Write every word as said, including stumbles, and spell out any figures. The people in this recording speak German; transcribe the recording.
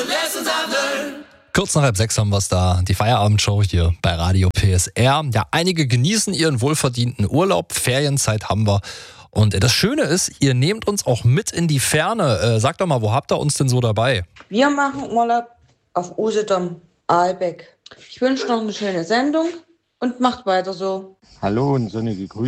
Kurz nach halb sechs haben wir es da, die Feierabendshow hier bei Radio P S R. Ja, einige genießen ihren wohlverdienten Urlaub, Ferienzeit haben wir. Und das Schöne ist, ihr nehmt uns auch mit in die Ferne. Äh, sagt doch mal, wo habt ihr uns denn so dabei? Wir machen Urlaub auf Usedom, Aalbeck. Ich wünsche noch eine schöne Sendung und macht weiter so. Hallo und sonnige Grüße.